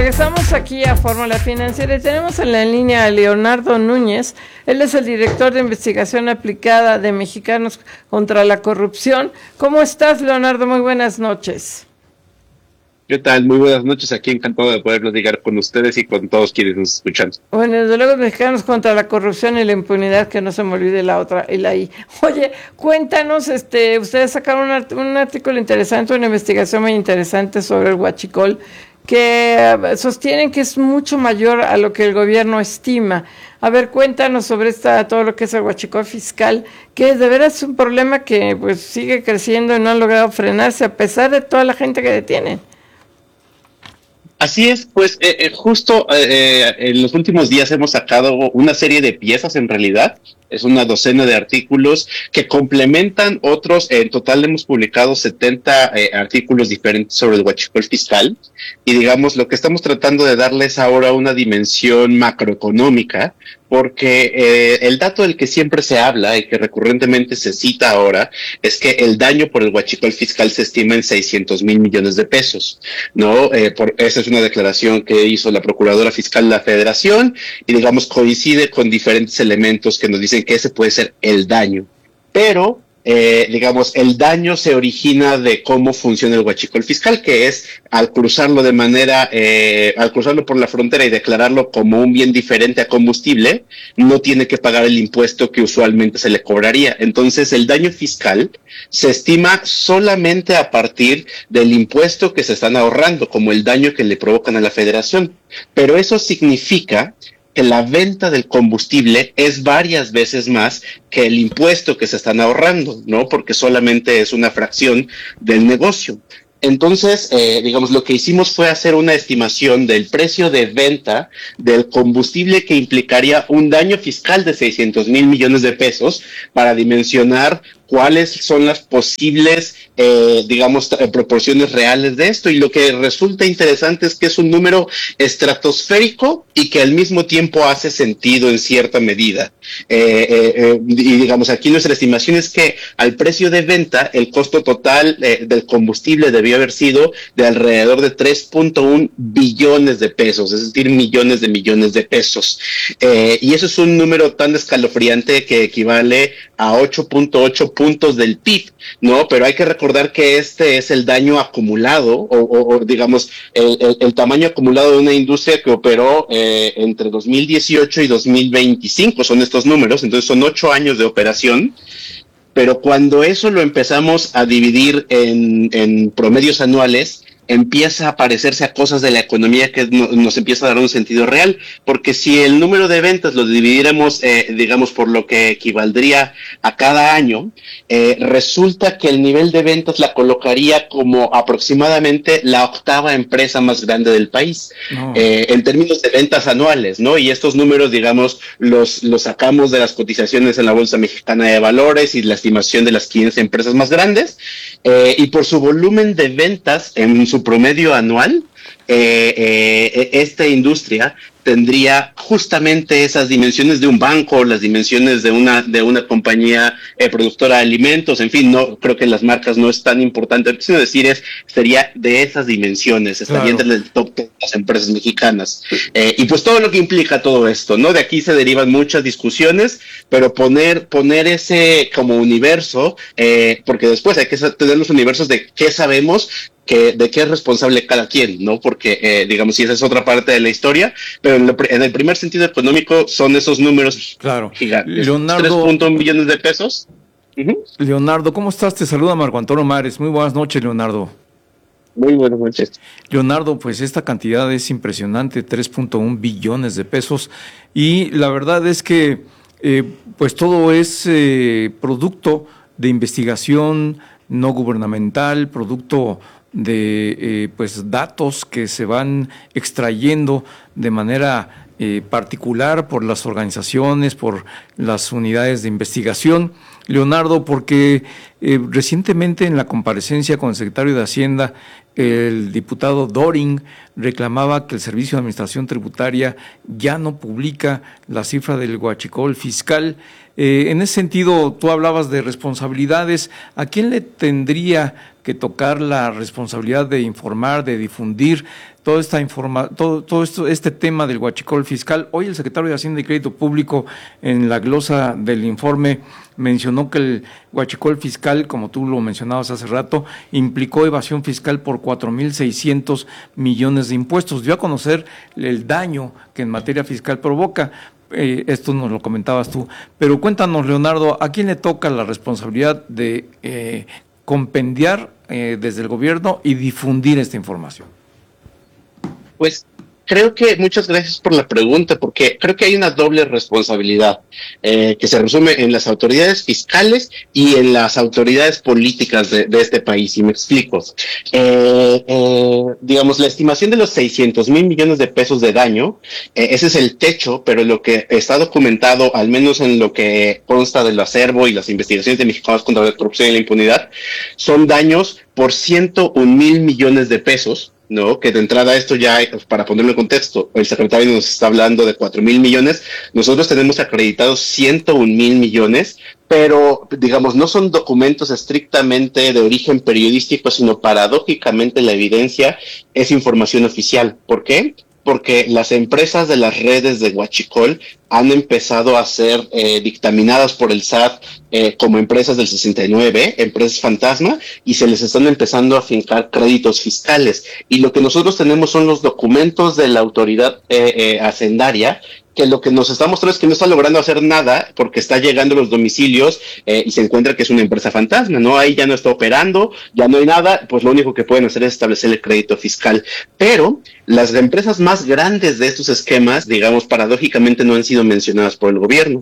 Regresamos aquí a Fórmula Financiera y tenemos en la línea a Leonardo Núñez. Él es el director de investigación aplicada de Mexicanos contra la Corrupción. ¿Cómo estás, Leonardo? Muy buenas noches. ¿Qué tal? Muy buenas noches. Aquí encantado de poder platicar con ustedes y con todos quienes nos escuchan. Bueno, desde luego Mexicanos contra la Corrupción y la Impunidad, que no se me olvide la otra, y la I. Oye, cuéntanos, ustedes sacaron un artículo interesante, una investigación muy interesante sobre el huachicol, que sostienen que es mucho mayor a lo que el gobierno estima. A ver, cuéntanos sobre todo lo que es el huachicol fiscal, que de veras es un problema que pues sigue creciendo y no han logrado frenarse a pesar de toda la gente que detienen. Así es, pues justo en los últimos días hemos sacado una serie de piezas, en realidad, es una docena de artículos que complementan otros. En total hemos publicado 70 artículos diferentes sobre el huachicol fiscal, y digamos lo que estamos tratando de darles ahora una dimensión macroeconómica, porque el dato del que siempre se habla y que recurrentemente se cita ahora es que el daño por el huachicol fiscal se estima en 600,000 millones de pesos, ¿no? Esa es una declaración que hizo la Procuradora Fiscal de la Federación, y digamos coincide con diferentes elementos que nos dicen que ese puede ser el daño. Pero digamos, el daño se origina de cómo funciona el huachicol fiscal, que es al cruzarlo al cruzarlo por la frontera y declararlo como un bien diferente a combustible, no tiene que pagar el impuesto que usualmente se le cobraría. Entonces, el daño fiscal se estima solamente a partir del impuesto que se están ahorrando, como el daño que le provocan a la Federación. Pero eso significa que la venta del combustible es varias veces más que el impuesto que se están ahorrando, ¿no? Porque solamente es una fracción del negocio. Entonces, digamos, lo que hicimos fue hacer una estimación del precio de venta del combustible que implicaría un daño fiscal de 600,000 millones de pesos para dimensionar cuáles son las posibles, proporciones reales de esto. Y lo que resulta interesante es que es un número estratosférico y que al mismo tiempo hace sentido en cierta medida. Y digamos, aquí nuestra estimación es que al precio de venta, el costo total del combustible debió haber sido de alrededor de 3.1 billones de pesos, es decir, millones de pesos. Y eso es un número tan escalofriante que equivale a 8.8 puntos del PIB, ¿no? Pero hay que recordar que este es el daño acumulado, o digamos, el tamaño acumulado de una industria que operó entre 2018 y 2025, son estos números. Entonces son 8 años de operación. Pero cuando eso lo empezamos a dividir en promedios anuales, empieza a parecerse a cosas de la economía que nos empieza a dar un sentido real, porque si el número de ventas lo dividiéramos, digamos, por lo que equivaldría a cada año, resulta que el nivel de ventas la colocaría como aproximadamente la 8ª empresa más grande del país, en términos de ventas anuales, ¿no? Y estos números, digamos, los sacamos de las cotizaciones en la Bolsa Mexicana de Valores y la estimación de las 15 empresas más grandes, y por su volumen de ventas en su promedio anual, esta industria tendría justamente esas dimensiones de un banco, las dimensiones de una compañía productora de alimentos. En fin, no creo que las marcas no es tan importante, sino decir sería de esas dimensiones, estaría entre el top de las empresas mexicanas. Y pues todo lo que implica todo esto, ¿no? De aquí se derivan muchas discusiones, pero poner ese como universo, porque después hay que tener los universos de qué sabemos, de qué es responsable cada quien, ¿no? Porque, digamos, si esa es otra parte de la historia, pero en el primer sentido económico son esos números gigantes. Leonardo, 3.1 billones de pesos. Leonardo, ¿cómo estás? Te saluda Marco Antonio Mares. Muy buenas noches, Leonardo. Muy buenas noches. Leonardo, pues esta cantidad es impresionante, 3.1 billones de pesos, y la verdad es que pues todo es producto de investigación no gubernamental, producto de pues datos que se van extrayendo de manera particular por las organizaciones, por las unidades de investigación. Leonardo, porque recientemente en la comparecencia con el secretario de Hacienda, el diputado Doring reclamaba que el Servicio de Administración Tributaria ya no publica la cifra del huachicol fiscal. En ese sentido, tú hablabas de responsabilidades. ¿A quién le tendría que tocar la responsabilidad de informar, de difundir toda esta todo esto, este tema del huachicol fiscal. Hoy el secretario de Hacienda y Crédito Público, en la glosa del informe, mencionó que el huachicol fiscal, como tú lo mencionabas hace rato, implicó evasión fiscal por 4.600 millones de impuestos. Dio a conocer el daño que en materia fiscal provoca. Esto nos lo comentabas tú. Pero cuéntanos, Leonardo, ¿a quién le toca la responsabilidad de compendiar desde el gobierno y difundir esta información? Pues creo que muchas gracias por la pregunta, porque creo que hay una doble responsabilidad que se resume en las autoridades fiscales y en las autoridades políticas de este país, y me explico. Digamos, la estimación de los 600,000 millones de pesos de daño, ese es el techo, pero lo que está documentado, al menos en lo que consta del acervo y las investigaciones de Mexicanos contra la Corrupción y la Impunidad, son daños por 101,000 millones de pesos, ¿no? Que de entrada esto ya, para ponerlo en contexto, el secretario nos está hablando de 4,000 millones, nosotros tenemos acreditados 101,000 millones, pero digamos, no son documentos estrictamente de origen periodístico, sino paradójicamente la evidencia es información oficial. ¿Por qué? Porque las empresas de las redes de huachicol han empezado a ser dictaminadas por el SAT como empresas del 69, empresas fantasma, y se les están empezando a fincar créditos fiscales. Y lo que nosotros tenemos son los documentos de la autoridad hacendaria, que lo que nos está mostrando es que no está logrando hacer nada porque está llegando a los domicilios y se encuentra que es una empresa fantasma, ¿no? Ahí ya no está operando, ya no hay nada, pues lo único que pueden hacer es establecer el crédito fiscal. Pero las empresas más grandes de estos esquemas, digamos, paradójicamente no han sido mencionadas por el gobierno.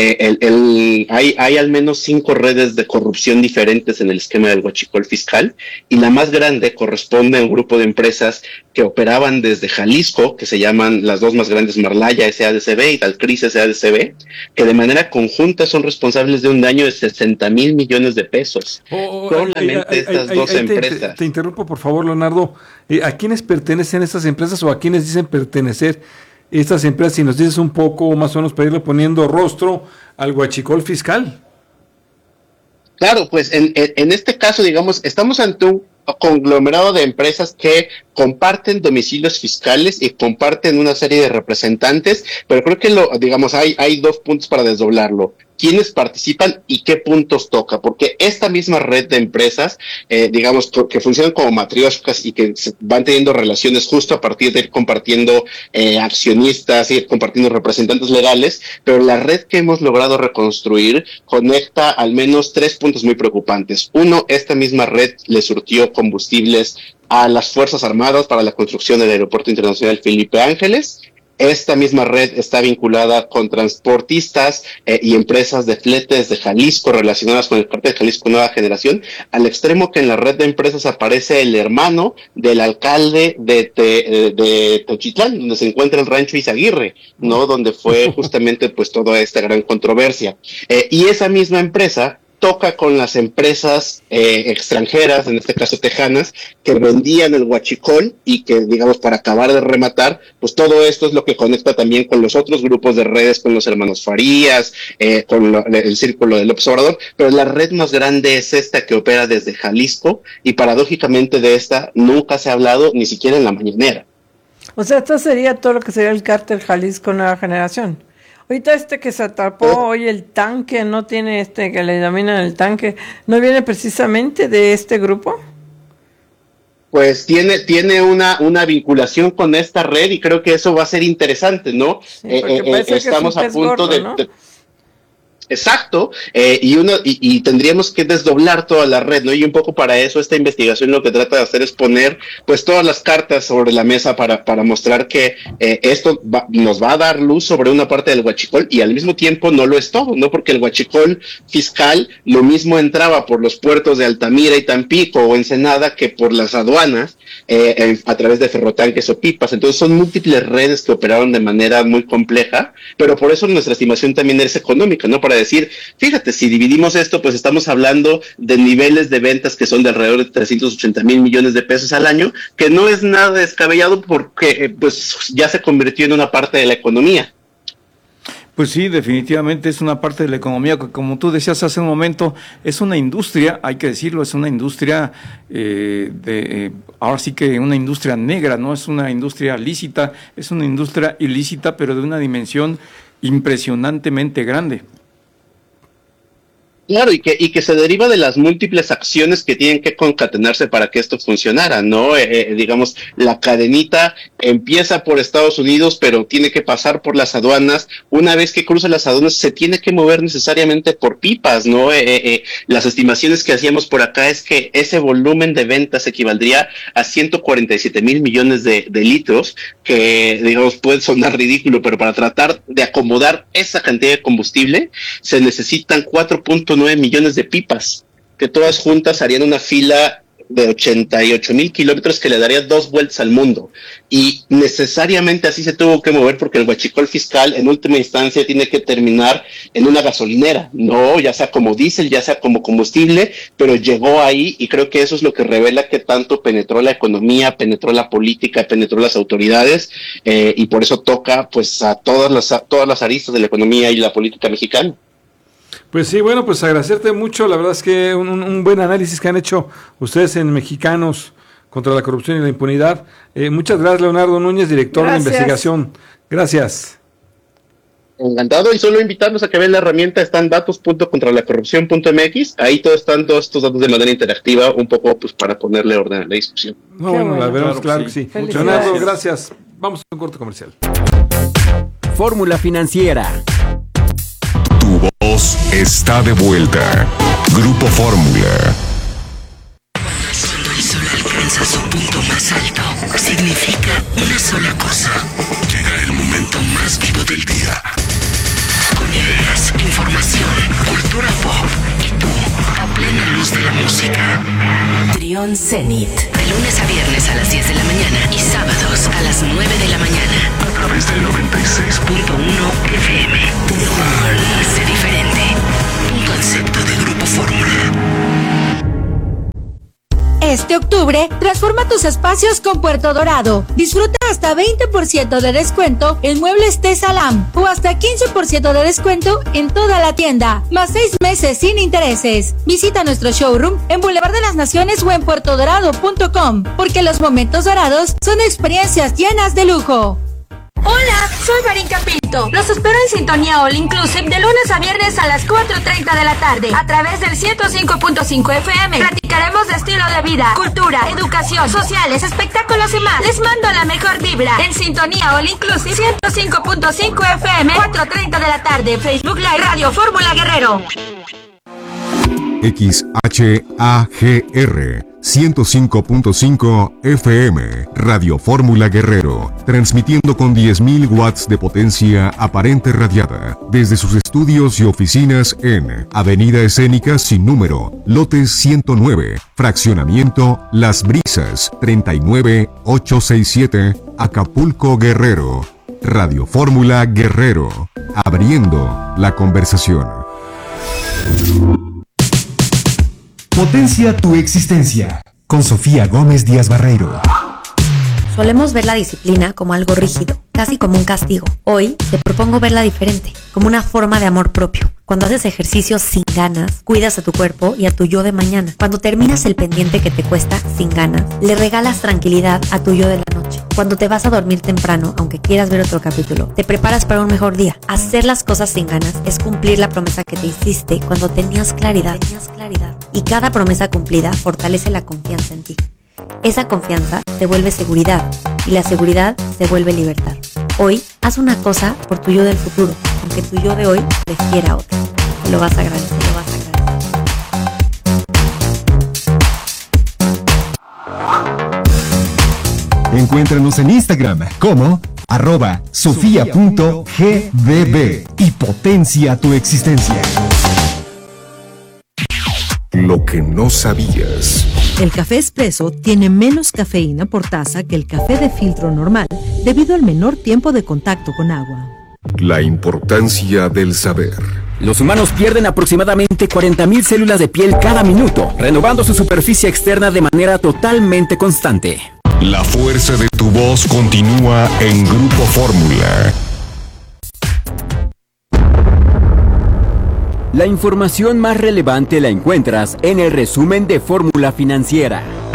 Hay al menos 5 redes de corrupción diferentes en el esquema del huachicol fiscal, y la más grande corresponde a un grupo de empresas que operaban desde Jalisco, que se llaman las dos más grandes, Marlaya SADCB y Dalcris SADCB, que de manera conjunta son responsables de un daño de 60,000 millones de pesos. Solamente estas dos empresas. Te interrumpo, por favor, Leonardo. ¿A quiénes pertenecen estas empresas o a quiénes dicen pertenecer estas empresas? Si nos dices un poco más o menos para irle poniendo rostro al huachicol fiscal. Claro, pues en este caso, digamos, estamos ante un conglomerado de empresas que comparten domicilios fiscales y comparten una serie de representantes, pero creo que digamos, hay 2 puntos para desdoblarlo. ¿Quiénes participan y qué puntos toca? Porque esta misma red de empresas, digamos, que funcionan como matrioshkas y que van teniendo relaciones justo a partir de ir compartiendo accionistas, ir compartiendo representantes legales, pero la red que hemos logrado reconstruir conecta al menos 3 puntos muy preocupantes. Uno, esta misma red le surtió combustibles a las Fuerzas Armadas para la construcción del Aeropuerto Internacional Felipe Ángeles. Esta misma red está vinculada con transportistas y empresas de fletes de Jalisco relacionadas con el cártel de Jalisco Nueva Generación, al extremo que en la red de empresas aparece el hermano del alcalde de Teochitlán, donde se encuentra el rancho Izaguirre, ¿no? Donde fue justamente pues toda esta gran controversia. Y esa misma empresa toca con las empresas extranjeras, en este caso tejanas, que vendían el huachicol y que, digamos, para acabar de rematar, pues todo esto es lo que conecta también con los otros grupos de redes, con los hermanos Farías, con el círculo de López Obrador, pero la red más grande es esta que opera desde Jalisco, y paradójicamente de esta nunca se ha hablado ni siquiera en la mañanera. O sea, esto sería todo lo que sería el cártel Jalisco Nueva Generación. Ahorita que se atrapó hoy el tanque, no tiene que le denominan el tanque, ¿no viene precisamente de este grupo? Pues tiene una vinculación con esta red, y creo que eso va a ser interesante, ¿no? Sí, estamos a punto gordo, ¿no? Exacto, y tendríamos que desdoblar toda la red, ¿no? Y un poco para eso esta investigación lo que trata de hacer es poner pues todas las cartas sobre la mesa para mostrar que esto nos va a dar luz sobre una parte del huachicol, y al mismo tiempo no lo es todo, ¿no? Porque el huachicol fiscal lo mismo entraba por los puertos de Altamira y Tampico o Ensenada que por las aduanas a través de ferrotanques o pipas. Entonces son múltiples redes que operaron de manera muy compleja, pero por eso nuestra estimación también es económica, ¿no? Para decir, fíjate, si dividimos esto, pues estamos hablando de niveles de ventas que son de alrededor de 380,000 millones de pesos al año, que no es nada descabellado porque pues ya se convirtió en una parte de la economía. Pues sí, definitivamente es una parte de la economía que, como tú decías hace un momento, es una industria, hay que decirlo, es una industria ahora sí que una industria negra, no es una industria lícita, es una industria ilícita, pero de una dimensión impresionantemente grande. Claro, y que se deriva de las múltiples acciones que tienen que concatenarse para que esto funcionara, ¿no? Digamos, la cadenita empieza por Estados Unidos, pero tiene que pasar por las aduanas. Una vez que cruza las aduanas, se tiene que mover necesariamente por pipas, ¿no? Las estimaciones que hacíamos por acá es que ese volumen de ventas equivaldría a 147 mil millones de litros, que, digamos, puede sonar ridículo, pero para tratar de acomodar esa cantidad de combustible, se necesitan 4.9 millones de pipas, que todas juntas harían una fila de 88 mil kilómetros que le daría 2 vueltas al mundo. Y necesariamente así se tuvo que mover porque el huachicol fiscal en última instancia tiene que terminar en una gasolinera, no, ya sea como diésel, ya sea como combustible, pero llegó ahí y creo que eso es lo que revela que tanto penetró la economía, penetró la política, penetró las autoridades, y por eso toca pues a todas las aristas de la economía y la política mexicana. Pues sí, bueno, pues agradecerte mucho, la verdad es que un buen análisis que han hecho ustedes en Mexicanos contra la corrupción y la impunidad. Muchas gracias, Leonardo Núñez, director de investigación. Gracias. Encantado, y solo invitarlos a que vean la herramienta, está en datos.contralacorrupción.mx, ahí están todos estos datos de manera interactiva, un poco pues para ponerle orden a la discusión. No, bueno, la veremos, claro que sí. Leonardo, gracias. Vamos a un corte comercial. Fórmula Financiera. Tu voz está de vuelta. Grupo Fórmula. Cuando el sol alcanza su punto más alto, significa una sola cosa. Llega el momento más vivo del día. Con ideas, información, cultura pop y tú, a plena luz de la música. Trión Zenit. De lunes a viernes a las 10 de la mañana y sábados a las 9 de la mañana. A través del 96.1 FM. Trión. Sé diferente. Un concepto de Grupo Fórmula. Este octubre, transforma tus espacios con Puerto Dorado. Disfruta hasta 20% de descuento en muebles Tesalam o hasta 15% de descuento en toda la tienda, más 6 meses sin intereses. Visita nuestro showroom en Boulevard de las Naciones o en puertodorado.com, porque los momentos dorados son experiencias llenas de lujo. Hola, soy Marinka Pinto. Los espero en Sintonía All Inclusive de lunes a viernes a las 4:30 de la tarde a través del 105.5 FM. Platicaremos de estilo de vida, cultura, educación, sociales, espectáculos y más. Les mando la mejor vibra en Sintonía All Inclusive 105.5 FM, 4:30 de la tarde. Facebook Live Radio Fórmula Guerrero. XHAGR 105.5 FM, Radio Fórmula Guerrero, transmitiendo con 10.000 watts de potencia aparente radiada, desde sus estudios y oficinas en Avenida Escénica sin número, lote 109, fraccionamiento Las Brisas, 39867, Acapulco, Guerrero. Radio Fórmula Guerrero, abriendo la conversación. Potencia tu existencia, con Sofía Gómez Díaz Barreiro. Solemos ver la disciplina como algo rígido, casi como un castigo. Hoy te propongo verla diferente, como una forma de amor propio. Cuando haces ejercicio sin ganas, cuidas a tu cuerpo y a tu yo de mañana. Cuando terminas el pendiente que te cuesta sin ganas, le regalas tranquilidad a tu yo de la noche. Cuando te vas a dormir temprano, aunque quieras ver otro capítulo, te preparas para un mejor día. Hacer las cosas sin ganas es cumplir la promesa que te hiciste cuando tenías claridad. Y cada promesa cumplida fortalece la confianza en ti. Esa confianza se vuelve seguridad y la seguridad se vuelve libertad. Hoy, haz una cosa por tu yo del futuro, aunque tu yo de hoy prefiera otra. Te lo vas a agradecer, Encuéntranos en Instagram como @sofia.gbb y potencia tu existencia. Lo que no sabías. El café expreso tiene menos cafeína por taza que el café de filtro normal debido al menor tiempo de contacto con agua. La importancia del saber. Los humanos pierden aproximadamente 40.000 células de piel cada minuto, renovando su superficie externa de manera totalmente constante. La fuerza de tu voz continúa en Grupo Fórmula. La información más relevante la encuentras en el resumen de Fórmula Financiera.